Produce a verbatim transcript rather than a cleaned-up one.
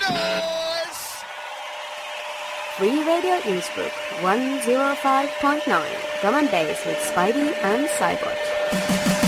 Free Radio Innsbruck one oh five point nine. Drum and bass with Spidey and Cybot.